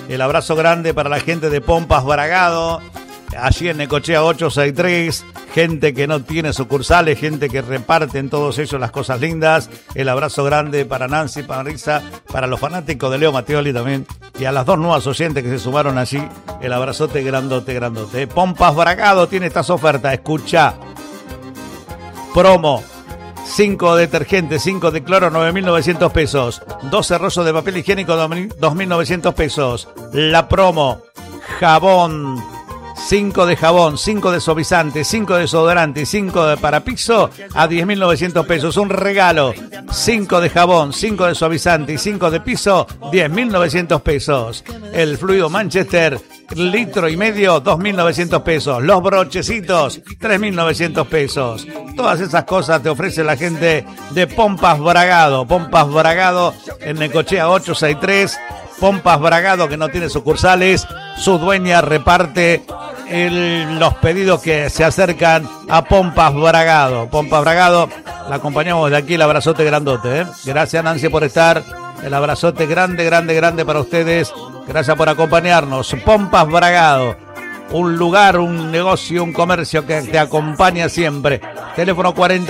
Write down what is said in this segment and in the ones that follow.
El abrazo grande para la gente de Pompas Bragado, allí en Necochea 863, gente que no tiene sucursales, gente que reparte en todos ellos las cosas lindas. El abrazo grande para Nancy, para Risa, para los fanáticos de Leo Mattioli también, y a las dos nuevas oyentes que se sumaron allí, el abrazote grandote, grandote. Pompas Bragado tiene estas ofertas, escucha. Promo, 5 detergentes, 5 de cloro, 9.900 pesos. 12 rollos de papel higiénico, 2.900 pesos. La promo, jabón, 5 de jabón, 5 de suavizante, 5 de desodorante y 5 de para piso a 10.900 pesos. Un regalo, 5 de jabón, 5 de suavizante y 5 de piso, 10.900 pesos. El fluido Manchester, litro y medio, 2.900 pesos. Los brochecitos, 3.900 pesos. Todas esas cosas te ofrece la gente de Pompas Bragado. Pompas Bragado en Necochea 863. Pompas Bragado, que no tiene sucursales. Su dueña reparte los pedidos que se acercan a Pompas Bragado. Pompas Bragado, la acompañamos de aquí, el abrazote grandote, ¿eh? Gracias, Nancy, por estar. El abrazote grande, grande, grande para ustedes. Gracias por acompañarnos. Pompas Bragado, un lugar, un negocio, un comercio que te acompaña siempre. Teléfono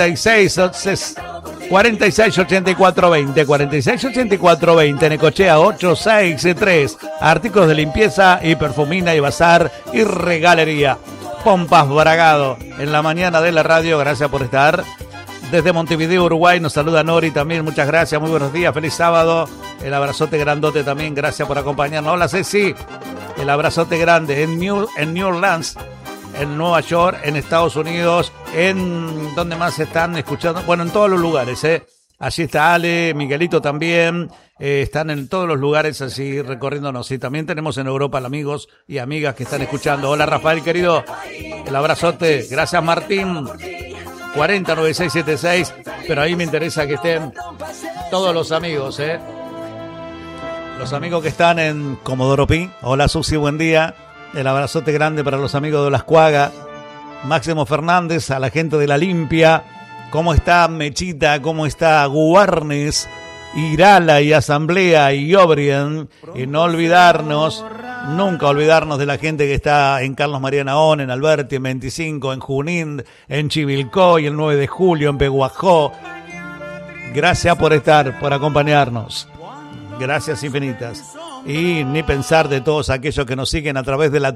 468420, 468420, Necochea 863. Artículos de limpieza y perfumina y bazar y regalería. Pompas Bragado, en la mañana de la radio. Gracias por estar. Desde Montevideo, Uruguay, nos saluda Nori también. Muchas gracias, muy buenos días, feliz sábado. El abrazote grandote también, gracias por acompañarnos. Hola, Ceci. El abrazote grande en New Orleans, en Nueva York, en Estados Unidos, en donde más están escuchando, bueno, en todos los lugares, Allí está Ale, Miguelito también, están en todos los lugares así recorriéndonos. Y también tenemos en Europa amigos y amigas que están escuchando. Hola, Rafael, querido, el abrazote. Gracias, Martín. 409676, pero ahí me interesa que estén todos los amigos, Los amigos que están en Comodoro Pi. Hola, Susi, buen día. El abrazote grande para los amigos de Las Cuagas. Máximo Fernández, a la gente de La Limpia. ¿Cómo está Mechita? ¿Cómo está Guarnes? Irala y Asamblea y Obrien. Y no olvidarnos, nunca olvidarnos de la gente que está en Carlos María Naón, en Alberti, en 25, en Junín, en Chivilcoy, el 9 de julio, en Peguajó. Gracias por estar, por acompañarnos. Gracias infinitas. Y ni pensar de todos aquellos que nos siguen a través de la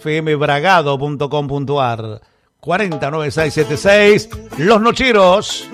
www.fmbragado.com.ar. 409676, Los Nocheros.